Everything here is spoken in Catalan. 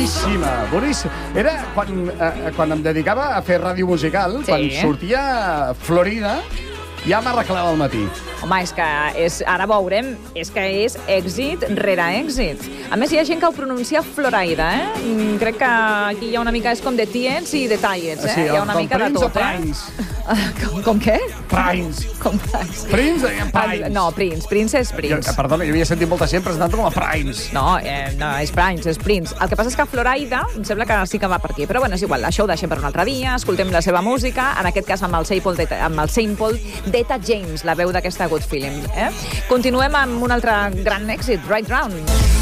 boníssima, boníssima. Era quan em dedicava a fer ràdio musical, quan sortia Florida, ja m'arreglava al matí. Home, és que ara veurem, és que és èxit rere èxit. A més, hi ha gent que ho pronuncia Florida, Crec que aquí hi ha una mica, és com de tiets i de tallets, Sí, hi ha una mica de tot, Com què? Prince. Com Prince? Prince deien Prince. No, Prince és Prince. Perdona, jo havia sentit molta gent presentant com a Prince. No, és Prince, és Prince. El que passa és que Florida, em sembla que sí que va per aquí, però bueno, és igual, això ho deixem per un altre dia, escoltem la seva música, en aquest cas amb el sample d'Etta James, la veu d'aquesta Good Feeling. Continuem amb un altre gran èxit, Right Round.